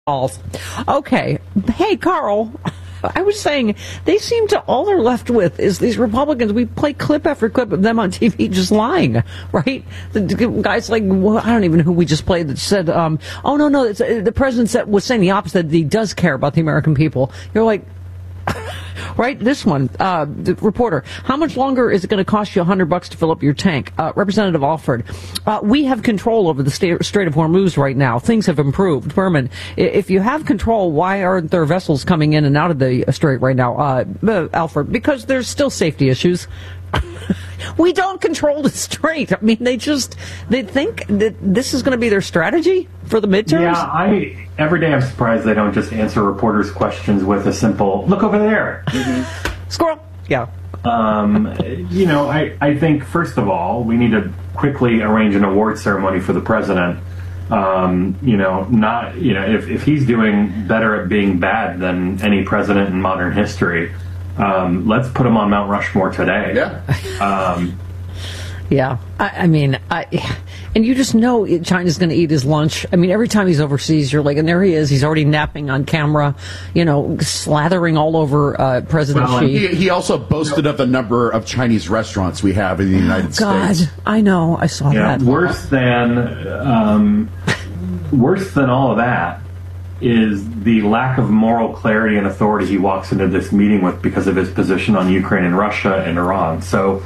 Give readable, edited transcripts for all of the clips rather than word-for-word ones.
Okay. Hey, Carl. I was saying they seem to all they're left with is these Republicans. We play clip after clip of them on TV just lying, right? The guys like, well, I don't even know who we just played that said, oh, no, it's, the president was saying the opposite, that he does care about the American people. You're like, right? This one, the reporter, how much longer is it going to cost you $100 to fill up your tank? Representative Alford, we have control over the Strait of Hormuz right now. Things have improved. Berman, if you have control, why aren't there vessels coming in and out of the strait right now? Alford, because there's still safety issues. We don't control the strait. I mean, they think that this is going to be their strategy for the midterms. Yeah, every day I'm surprised they don't just answer reporters' questions with a simple "look over there." Squirrel. Yeah. I think first of all we need to quickly arrange an award ceremony for the president. If he's doing better at being bad than any president in modern history. Let's put him on Mount Rushmore today. Yeah. Yeah. And you just know China's going to eat his lunch. I mean, every time he's overseas, you're like, and there he is. He's already napping on camera, slathering all over President Xi. He also boasted of the number of Chinese restaurants we have in the United States. God, I know. I saw that. Worse than all of that is the lack of moral clarity and authority he walks into this meeting with because of his position on Ukraine and Russia and Iran. So,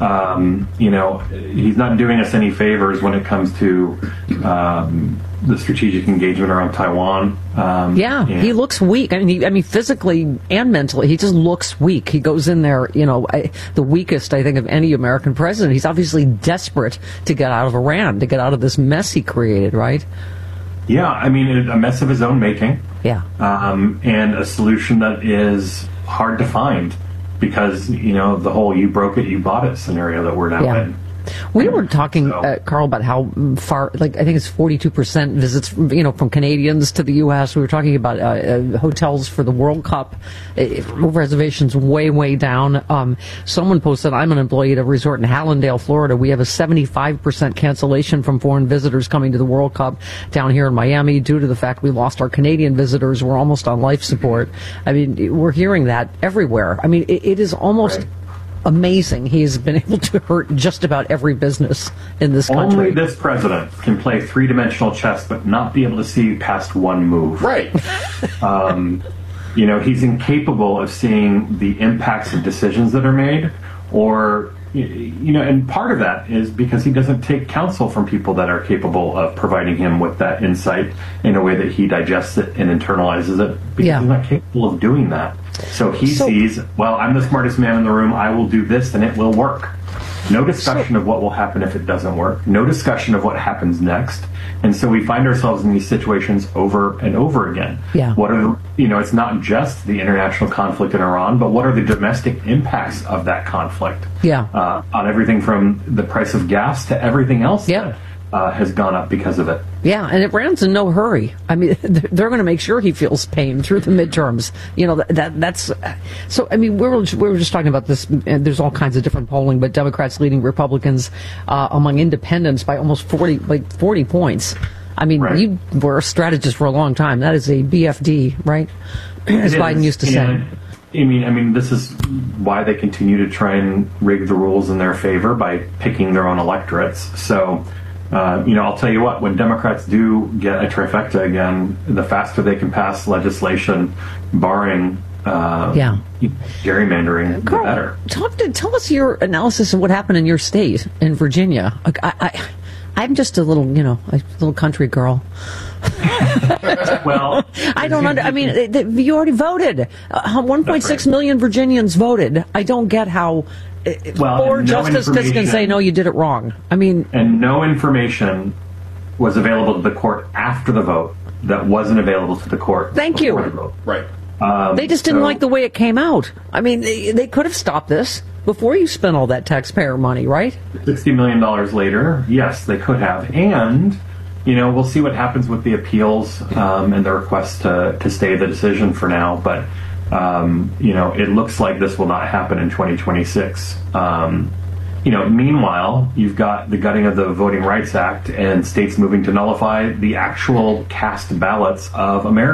he's not doing us any favors when it comes to the strategic engagement around Taiwan. He looks weak. I mean, physically and mentally, he just looks weak. He goes in there, the weakest, I think, of any American president. He's obviously desperate to get out of Iran, to get out of this mess he created, right? Yeah, I mean, a mess of his own making. Yeah. And a solution that is hard to find because, the whole you broke it, you bought it scenario that we're now in. We were talking, Carl, about how far, I think it's 42% visits, from Canadians to the U.S. We were talking about hotels for the World Cup, reservations way, way down. Someone posted, I'm an employee at a resort in Hallandale, Florida. We have a 75% cancellation from foreign visitors coming to the World Cup down here in Miami due to the fact we lost our Canadian visitors. We're almost on life support. I mean, we're hearing that everywhere. I mean, it is almost... Right. Amazing. He's been able to hurt just about every business in this country. Only this president can play three-dimensional chess but not be able to see past one move. Right. He's incapable of seeing the impacts of decisions that are made or, and part of that is because he doesn't take counsel from people that are capable of providing him with that insight in a way that he digests it and internalizes it because he's not capable of doing that. So he sees, well, I'm the smartest man in the room. I will do this and it will work. No discussion of what will happen if it doesn't work. No discussion of what happens next. And so we find ourselves in these situations over and over again. Yeah. What are it's not just the international conflict in Iran, but what are the domestic impacts of that conflict? Yeah. On everything from the price of gas to everything else. Yeah. Has gone up because of it. Yeah, and Iran's in no hurry. I mean, they're going to make sure he feels pain through the midterms. That's so. I mean, we were just talking about this. And there's all kinds of different polling, but Democrats leading Republicans among independents by almost 40 points. I mean, You were a strategist for a long time. That is a BFD, right? As Biden used to say. I mean, this is why they continue to try and rig the rules in their favor by picking their own electorates. So. I'll tell you what, when Democrats do get a trifecta again, the faster they can pass legislation barring gerrymandering, Carl, the better. Tell us your analysis of what happened in your state, in Virginia. I'm just a little country girl. Well, I don't you already voted. 1.6 million Virginians voted. I don't get how... or Justice Fisk can say, no, you did it wrong. I mean... And no information was available to the court after the vote that wasn't available to the court before the vote. Right. They just didn't like the way it came out. I mean, they could have stopped this before you spent all that taxpayer money, right? $60 million later, yes, they could have. And, we'll see what happens with the appeals and the request to stay the decision for now. But... it looks like this will not happen in 2026. Meanwhile, you've got the gutting of the Voting Rights Act and states moving to nullify the actual cast ballots of Americans.